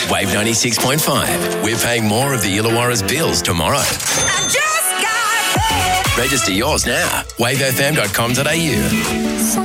Wave 96.5. We're paying more of the Illawarra's bills tomorrow. I just got paid. Register yours now. wavefm.com.au.